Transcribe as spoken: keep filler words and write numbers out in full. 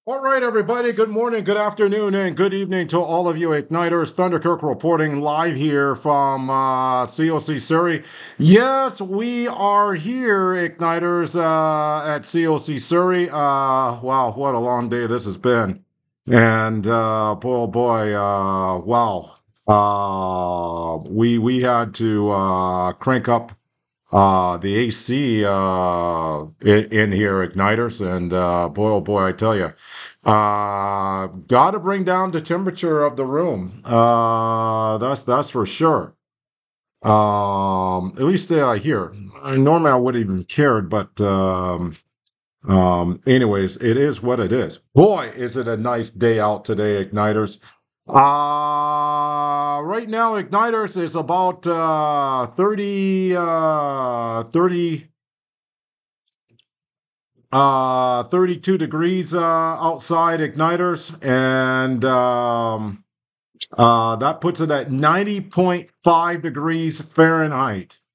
All right, everybody. Good morning, good afternoon, and good evening to all of you Igniters. Thunderkirk reporting live here from uh, C O C Surrey. Yes, we are here, Igniters, uh, at C O C Surrey. Uh, wow, what a long day this has been. And uh, boy, oh boy, uh, wow. Uh, we we had to uh, crank up uh, the A C uh, in, in here, Igniters, and uh, boy, oh boy, I tell you, uh, got to bring down the temperature of the room. Uh, that's that's for sure. Um, at least uh, here. I- Normally, I wouldn't even cared, but um, um, anyways, it is what it is. Boy, is it a nice day out today, Igniters. Uh, right now, Igniters is about uh, thirty, uh, thirty, uh, thirty-two degrees uh, outside, Igniters, and um, uh, that puts it at ninety point five degrees Fahrenheit.